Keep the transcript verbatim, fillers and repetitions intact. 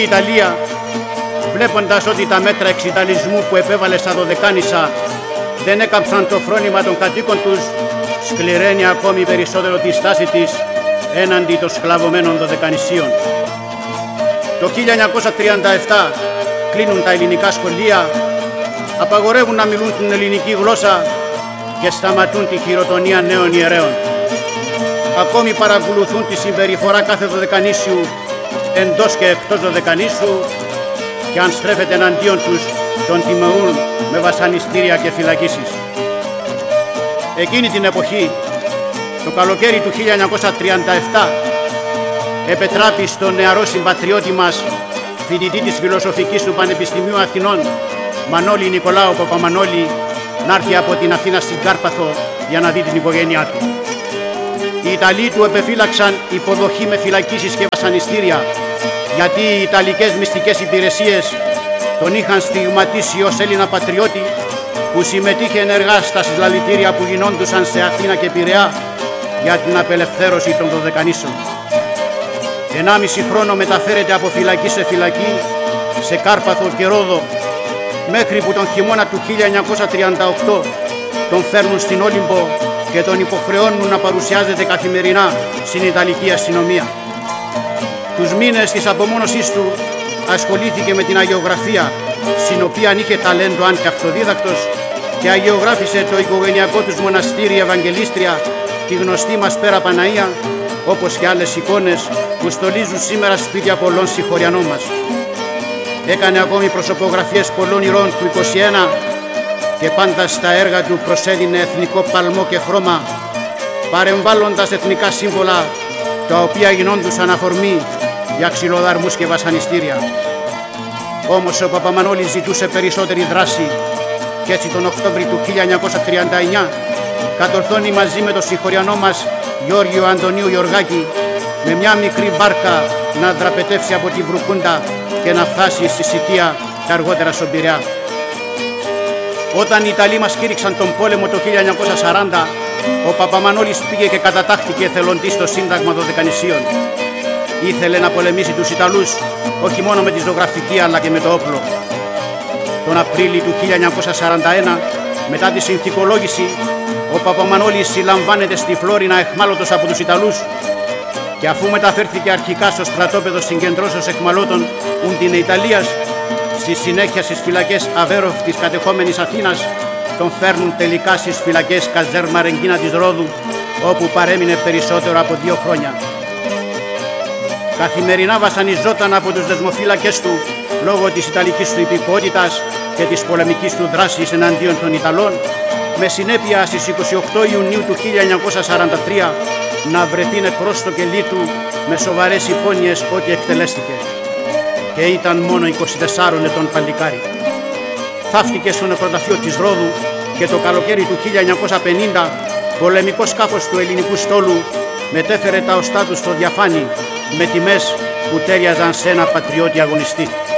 Η Ιταλία, βλέποντας ότι τα μέτρα εξιταλισμού που επέβαλε στα Δωδεκάνησα δεν έκαμψαν το φρόνημα των κατοίκων τους, σκληραίνει ακόμη περισσότερο τη στάση της έναντι των σκλαβωμένων Δωδεκανησίων. Το χίλια εννιακόσια τριάντα επτά κλείνουν τα ελληνικά σχολεία, απαγορεύουν να μιλούν την ελληνική γλώσσα και σταματούν τη χειροτονία νέων ιερέων. Ακόμη παρακολουθούν τη συμπεριφορά κάθε Δωδεκανήσιου εντός και εκτός Δωδεκανήσου και αν στρέφεται εναντίον τους τον τιμωρούν με βασανιστήρια και φυλακίσεις. Εκείνη την εποχή, το καλοκαίρι του χίλια εννιακόσια τριάντα επτά, επετράπη στον νεαρό συμπατριώτη μας, φοιτητή της Φιλοσοφικής του Πανεπιστημίου Αθηνών, Μανώλη Νικολάου Παπαμανώλη, να έρθει από την Αθήνα στην Κάρπαθο για να δει την οικογένειά του. Οι Ιταλοί του επεφύλαξαν υποδοχή με φυλακίσεις και βασανιστήρια, γιατί οι Ιταλικές μυστικές υπηρεσίες τον είχαν στιγματίσει ως Έλληνα πατριώτη που συμμετείχε ενεργά στα συλλαλητήρια που γινόντουσαν σε Αθήνα και Πειραιά για την απελευθέρωση των Δωδεκανήσεων. Ενάμιση χρόνο μεταφέρεται από φυλακή σε φυλακή, σε Κάρπαθο και Ρόδο, μέχρι που τον χειμώνα του χίλια εννιακόσια τριάντα οκτώ τον φέρνουν στην Όλυμπο και τον υποχρεώνουν να παρουσιάζεται καθημερινά στην Ιταλική αστυνομία. Τους μήνες της απομόνωσής του ασχολήθηκε με την αγιογραφία, στην οποία είχε ταλέντο αν και αυτοδίδακτος, και αγιογράφησε το οικογενειακό τους μοναστήρι Ευαγγελίστρια, τη γνωστή μας Πέρα Παναία, όπως και άλλες εικόνες που στολίζουν σήμερα σπίτια πολλών συγχωριανών μας. Έκανε ακόμη προσωπογραφίες πολλών ηρώων του είκοσι ένα και πάντα στα έργα του προσέδινε εθνικό παλμό και χρώμα, παρεμβάλλοντας εθνικά σύμβολα τα οποία γινόντουσαν αφορμή για ξυλοδαρμούς και βασανιστήρια. Όμως ο Παπαμανώλης ζητούσε περισσότερη δράση και έτσι τον Οκτώβρη του χίλια εννιακόσια τριάντα εννιά κατορθώνει μαζί με τον συγχωριανό μας Γιώργιο Αντωνίου Γιωργάκη με μια μικρή βάρκα να δραπετεύσει από τη Βρουκούντα και να φτάσει στη Σιτία και αργότερα στον Πειραιά. Όταν οι Ιταλοί μας κήρυξαν τον πόλεμο το χίλια εννιακόσια σαράντα, ο Παπαμανώλης πήγε και κατατάχθηκε εθελοντής στο Σύνταγμα Δωδεκανησίων. Ήθελε να πολεμήσει τους Ιταλούς όχι μόνο με τη ζωγραφική αλλά και με το όπλο. Τον Απρίλιο του χίλια εννιακόσια σαράντα ένα, μετά τη συνθηκολόγηση, ο Παπαμανώλης συλλαμβάνεται στη Φλόρινα εχμάλωτος από τους Ιταλούς και αφού μεταφέρθηκε αρχικά στο στρατόπεδο συγκεντρώσεως εχμαλώτων Ούντινε Ιταλίας, στη συνέχεια στις φυλακές Αβέροφ της κατεχόμενης Αθήνας, τον φέρνουν τελικά στις φυλακές Καζέρμα Ρεγκίνα της Ρόδου, όπου παρέμεινε περισσότερο από δύο χρόνια. Καθημερινά βασανιζόταν από τους δεσμοφύλακες του λόγω της Ιταλικής του υπηκότητας και της πολεμικής του δράσης εναντίον των Ιταλών, με συνέπεια στις είκοσι οκτώ Ιουνίου του χίλια εννιακόσια σαράντα τρία να βρεθεί νεκρός στο κελί του με σοβαρές υπόνοιες ότι εκτελέστηκε. Και ήταν μόνο είκοσι τεσσάρων ετών παλικάρι. Θαύτηκε στο νεκροταφείο της Ρόδου και το καλοκαίρι του χίλια εννιακόσια πενήντα πολεμικό σκάφος του ελληνικού στόλου μετέφερε τα οστά του στο Διαφάνι με τιμές που τέριαζαν σε ένα πατριώτη αγωνιστή.